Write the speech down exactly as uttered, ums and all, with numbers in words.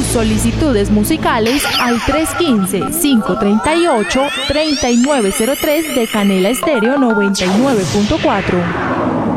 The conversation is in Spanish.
solicitudes musicales al tres uno cinco, cinco tres ocho, tres nueve cero tres de Canela Estéreo noventa y nueve punto cuatro.